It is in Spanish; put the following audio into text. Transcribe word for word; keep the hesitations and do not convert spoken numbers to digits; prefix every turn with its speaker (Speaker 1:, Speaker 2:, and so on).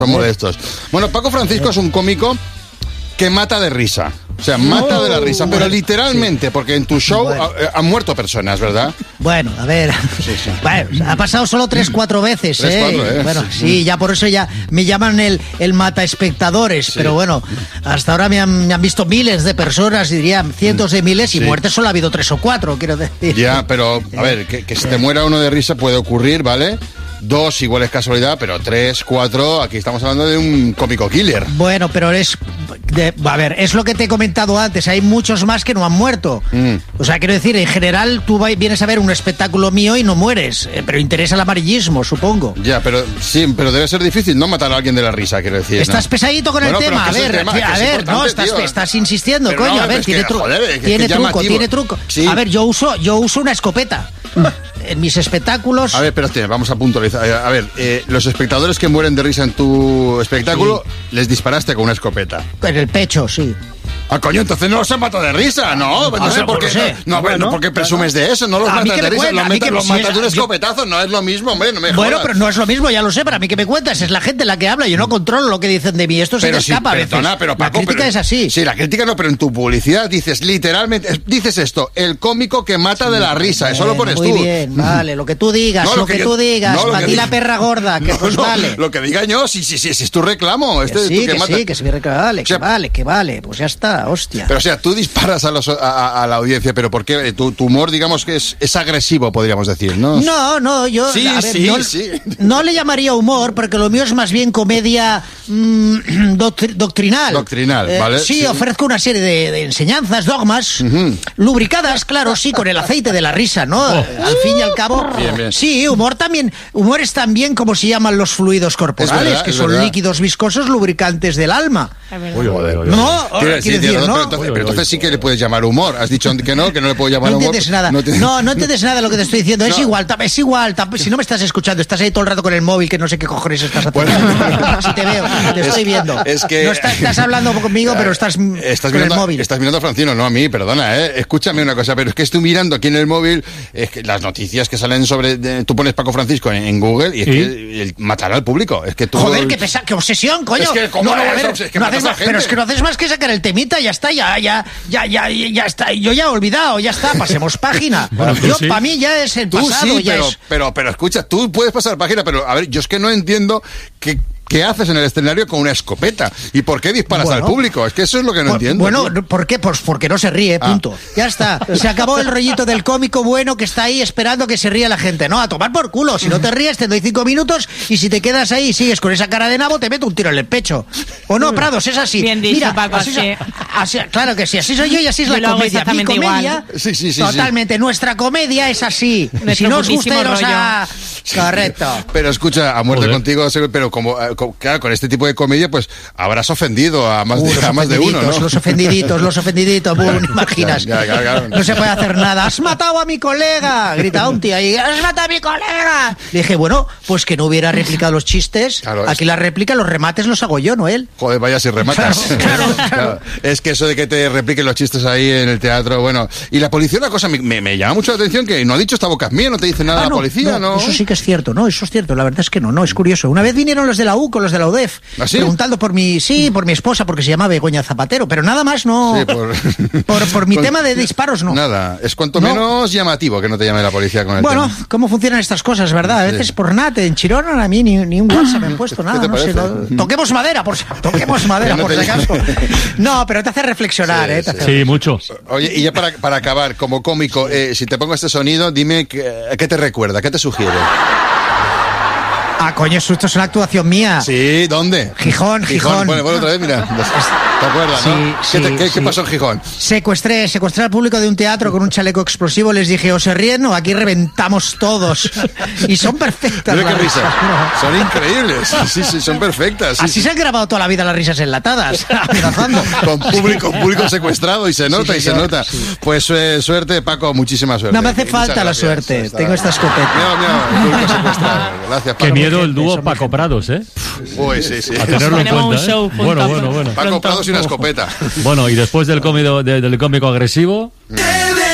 Speaker 1: modestos. Bueno, Paco Francisco es un cómico que mata de risa. O sea, mata
Speaker 2: oh,
Speaker 1: de la risa, pero
Speaker 2: bueno,
Speaker 1: literalmente, sí. Porque en tu show
Speaker 2: bueno.
Speaker 1: ha, han muerto personas, ¿verdad?
Speaker 2: Bueno, a ver,
Speaker 1: sí, sí.
Speaker 2: Bueno, ha pasado solo tres, cuatro veces,
Speaker 1: tres,
Speaker 2: ¿eh?
Speaker 1: Cuatro, ¿eh?
Speaker 2: Bueno, sí, ya por eso ya me llaman el, el mata espectadores, sí. Pero bueno, hasta ahora me han, me han visto miles de personas, dirían cientos de miles, y sí. Muertes solo ha habido tres o cuatro, quiero decir.
Speaker 1: Ya, pero, a ver, que, que se te muera uno de risa puede ocurrir, ¿vale? Dos igual es casualidad, pero tres, cuatro, aquí estamos hablando de un cómico killer.
Speaker 2: Bueno, pero es... De, a ver, es lo que te he comentado antes, hay muchos más que no han muerto. Mm. O sea, quiero decir, en general tú vienes a ver un espectáculo mío y no mueres, eh, pero interesa el amarillismo, supongo.
Speaker 1: Ya, pero sí, pero debe ser difícil no matar a alguien de la risa, quiero decir.
Speaker 2: Estás
Speaker 1: ¿no?
Speaker 2: pesadito con bueno, el tema, a ver, tema, a ver, no, estás, estás insistiendo, pero coño, no, a ver, tiene, que, tru joder, que, tiene que truco, llamativo. tiene truco. Sí. A ver, yo uso, yo uso una escopeta. En mis espectáculos...
Speaker 1: A ver, espérate, vamos a puntualizar. A ver, eh, los espectadores que mueren de risa en tu espectáculo, sí. Les disparaste con una escopeta.
Speaker 2: En el pecho, sí.
Speaker 1: Ah, coño, entonces no los han matado de risa, ¿no? No ah, sé por qué. No, sé. no, bueno, no porque presumes de eso, no los matas de risa, los, metas, los matas de un escopetazo, no es lo mismo, hombre, no me
Speaker 2: Bueno,
Speaker 1: jodas.
Speaker 2: Pero no es lo mismo, ya lo sé, para mí que me cuentas, es la gente la que habla, yo no controlo lo que dicen de mí, esto se
Speaker 1: pero
Speaker 2: me
Speaker 1: sí,
Speaker 2: escapa
Speaker 1: perdona,
Speaker 2: a veces.
Speaker 1: Pero, Paco,
Speaker 2: la crítica
Speaker 1: pero,
Speaker 2: es así.
Speaker 1: Sí, la crítica no, pero en tu publicidad dices literalmente, dices esto, el cómico que mata sí, de la risa, bien, eso lo pones
Speaker 2: muy
Speaker 1: tú.
Speaker 2: Muy bien, vale, lo que tú digas, no, lo, lo que, que yo, tú digas, no, para ti la perra gorda, que no, pues
Speaker 1: no,
Speaker 2: vale.
Speaker 1: Lo que diga yo, sí, sí, sí, sí, es tu reclamo. Este,
Speaker 2: que sí,
Speaker 1: tú que,
Speaker 2: que
Speaker 1: mata.
Speaker 2: sí, que sí, que vale, que vale, que vale, pues ya está, hostia.
Speaker 1: Pero o sea, tú disparas a los A, a la audiencia, pero ¿por qué? Tu, tu humor, digamos que es, es agresivo, podríamos decir, ¿no?
Speaker 2: No, no, yo
Speaker 1: sí,
Speaker 2: a ver,
Speaker 1: sí,
Speaker 2: no,
Speaker 1: sí.
Speaker 2: no le llamaría humor, porque lo mío es más bien comedia mmm, doctri doctrinal.
Speaker 1: Doctrinal,
Speaker 2: eh,
Speaker 1: ¿vale?
Speaker 2: Sí,
Speaker 1: sí,
Speaker 2: ofrezco una serie de, de enseñanzas, dogmas, uh-huh. lubricadas, claro, sí, con el aceite de la risa, ¿no? Oh. Al fin y al cabo,
Speaker 1: bien, bien.
Speaker 2: Sí, humor también, humor es también como se llaman los fluidos corporales, verdad, que son verdad. líquidos viscosos lubricantes del alma.
Speaker 1: Uy, joder, joder.
Speaker 2: No,
Speaker 1: Quiero
Speaker 2: sí,
Speaker 1: decir,
Speaker 2: ¿no?
Speaker 1: Pero entonces, pero entonces sí que le puedes llamar humor. Has dicho que no, que no le puedo llamar
Speaker 2: no
Speaker 1: humor.
Speaker 2: Entiendes nada. No, te... no, no entiendes nada de lo que te estoy diciendo. No. Es igual, es igual. Si no me estás escuchando, estás ahí todo el rato con el móvil, que no sé qué cojones estás haciendo. Bueno. Si te veo, te es, estoy viendo.
Speaker 1: Es que...
Speaker 2: No estás, estás hablando conmigo, pero estás,
Speaker 1: estás
Speaker 2: con
Speaker 1: mirando,
Speaker 2: el móvil.
Speaker 1: Estás mirando a Francino, no a mí, perdona, ¿eh? Escúchame una cosa, pero es que estoy mirando aquí en el móvil es que las noticias que salen sobre... De, tú pones Paco Francisco en, en Google y es ¿Sí? que el, matará al público. Es que tú...
Speaker 2: Joder, qué, pesa, qué obsesión, coño.
Speaker 1: Es que, ¿cómo
Speaker 2: no,
Speaker 1: no,
Speaker 2: a ver,
Speaker 1: es que
Speaker 2: no haces más, pero es que no haces más que sacar el temita, ya está, ya, ya, ya, ya, ya está. Yo ya he olvidado, ya está, pasemos página. Bueno, yo, sí. Para mí ya es el
Speaker 1: tú
Speaker 2: pasado.
Speaker 1: Sí,
Speaker 2: ya
Speaker 1: pero,
Speaker 2: es...
Speaker 1: pero, pero escucha, tú puedes pasar página, pero a ver, yo es que no entiendo que... ¿Qué haces en el escenario con una escopeta? ¿Y por qué disparas bueno, al público? Es que eso es lo que no
Speaker 2: por,
Speaker 1: entiendo.
Speaker 2: Bueno, tío. ¿Por qué? Pues porque no se ríe, punto. Ah. Ya está. Se acabó el rollito del cómico bueno que está ahí esperando que se ríe la gente. No, a tomar por culo. Si no te ríes, te doy cinco minutos y si te quedas ahí y sigues con esa cara de nabo, te meto un tiro en el pecho. ¿O no, Prados? Es así.
Speaker 3: Bien dicho,
Speaker 2: Mira,
Speaker 3: Paco,
Speaker 2: así,
Speaker 3: sí.
Speaker 2: así, claro que sí. Así soy yo y así es
Speaker 3: yo
Speaker 2: la comedia. Mi comedia,
Speaker 1: sí, sí, sí,
Speaker 2: totalmente. Sí. Nuestra comedia es así.
Speaker 3: Nuestro
Speaker 2: si no os gusta, iros a...
Speaker 1: Sí.
Speaker 2: Correcto.
Speaker 1: Pero escucha, a muerte Joder. contigo, pero como, como claro, con este tipo de comedia, pues habrás ofendido a más, uh, de, a más de uno, ¿no?
Speaker 2: Los ofendiditos, los ofendiditos, ¿no imaginas?
Speaker 1: Ya, ya, ya, ya.
Speaker 2: No se puede hacer nada. ¡Has matado a mi colega! Grita un tío ahí, ¡has matado a mi colega! Le dije, bueno, pues que no hubiera replicado los chistes. Claro, aquí es... la réplica, los remates los hago yo, no él.
Speaker 1: Joder, vaya si rematas.
Speaker 2: Claro, claro, claro.
Speaker 1: Claro. Es que eso de que te repliquen los chistes ahí en el teatro, bueno. Y la policía, una cosa, me, me, me llama mucho la atención que no ha dicho esta boca es mía, no te dice nada ah, no, la policía, ¿no?
Speaker 2: ¿no? Eso sí que es cierto, ¿no? Eso es cierto, la verdad es que no, no, es curioso. Una vez vinieron los de la U con los de la U D E F,
Speaker 1: ¿Ah, sí?
Speaker 2: preguntando por mi, sí, por mi esposa, porque se llama Begoña Zapatero, pero nada más no.
Speaker 1: Sí, por...
Speaker 2: por, por mi con... tema de disparos, no.
Speaker 1: Nada, es cuanto
Speaker 2: no.
Speaker 1: menos llamativo que no te llame la policía con el
Speaker 2: bueno,
Speaker 1: tema.
Speaker 2: ¿cómo funcionan estas cosas, verdad? A veces sí. por nada, en Chirona a mí ni, ni un WhatsApp me han puesto, nada, no sé. No... Toquemos madera, por, toquemos madera, no por si acaso. No, pero te hace reflexionar,
Speaker 1: sí,
Speaker 2: ¿eh? Te
Speaker 1: sí,
Speaker 2: hace
Speaker 4: sí mucho.
Speaker 1: Oye, y ya para, para acabar, como cómico, eh, si te pongo este sonido, dime qué, qué te recuerda, qué te sugiere.
Speaker 2: Ah, coño, esto es una actuación mía.
Speaker 1: Sí, ¿dónde?
Speaker 2: Gijón, Gijón.
Speaker 1: Gijón. Bueno, bueno, otra vez, mira. ¿Te acuerdas, no?
Speaker 2: Sí,
Speaker 1: ¿Qué, te,
Speaker 2: sí,
Speaker 1: qué,
Speaker 2: sí.
Speaker 1: ¿Qué pasó en Gijón?
Speaker 2: Secuestré, secuestré al público de un teatro con un chaleco explosivo. Les dije, o se ríen o aquí reventamos todos. Y son perfectas.
Speaker 1: Mira qué risas.
Speaker 2: No.
Speaker 1: Son increíbles. Sí, sí, son perfectas. Sí.
Speaker 2: Así se han grabado toda la vida las risas enlatadas.
Speaker 1: Con público, público secuestrado y se nota sí, y se nota. Sí. Pues eh, suerte, Paco, muchísima suerte.
Speaker 2: No me hace falta la suerte. Está... Tengo esta escopeta.
Speaker 1: Mira, mira, público secuestrado. Gracias, Paco.
Speaker 4: Qué miedo el dúo Paco Prados, ¿eh?
Speaker 1: Uy, sí, sí.
Speaker 4: A tenerlo en
Speaker 3: Tenemos
Speaker 4: cuenta,
Speaker 3: un show
Speaker 4: ¿eh? Bueno, bueno, bueno.
Speaker 1: Paco Prados y una escopeta.
Speaker 4: Bueno, y después del cómico, de, del cómico agresivo...